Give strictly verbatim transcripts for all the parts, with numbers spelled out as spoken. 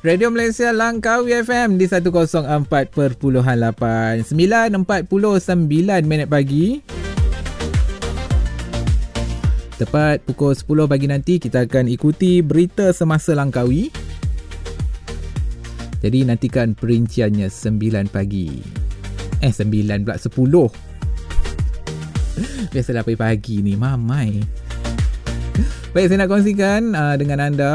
Radio Malaysia Langkawi F M di seratus empat perpuluhan lapan. sembilan empat puluh sembilan minit pagi. Tepat pukul sepuluh pagi nanti kita akan ikuti berita semasa Langkawi. Jadi nantikan perinciannya sembilan pagi. Eh sembilan pula sepuluh. Biasalah pagi-pagi ni mamai. Baik, saya nak kongsikan uh, dengan anda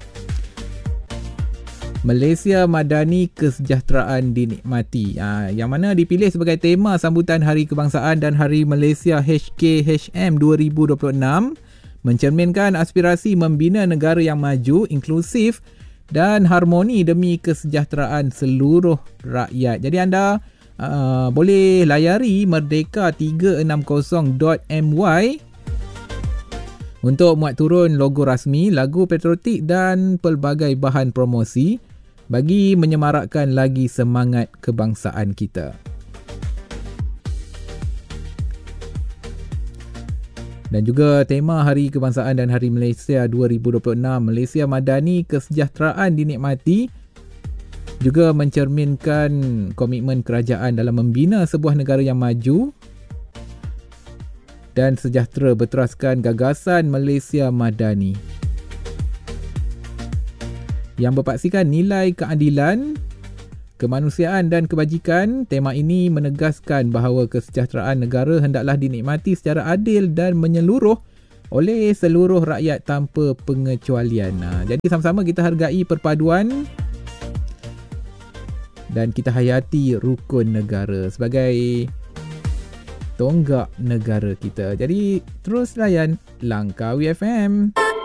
Malaysia Madani Kesejahteraan Dinikmati, uh, yang mana dipilih sebagai tema sambutan Hari Kebangsaan dan Hari Malaysia H K H M dua ribu dua puluh enam, mencerminkan aspirasi membina negara yang maju, inklusif dan harmoni demi kesejahteraan seluruh rakyat. Jadi anda uh, boleh layari merdeka tiga enam kosong dot my untuk muat turun logo rasmi, lagu patriotik dan pelbagai bahan promosi bagi menyemarakkan lagi semangat kebangsaan kita. Dan juga tema Hari Kebangsaan dan Hari Malaysia dua ribu dua puluh enam, Malaysia Madani Kesejahteraan Dinikmati, juga mencerminkan komitmen kerajaan dalam membina sebuah negara yang maju dan sejahtera berteraskan gagasan Malaysia Madani yang berpaksikan nilai keadilan, kemanusiaan dan kebajikan. Tema ini menegaskan bahawa kesejahteraan negara hendaklah dinikmati secara adil dan menyeluruh oleh seluruh rakyat tanpa pengecualian. Nah, jadi sama-sama kita hargai perpaduan dan kita hayati rukun negara sebagai tonggak negara kita. Jadi terus layan Langkawi F M.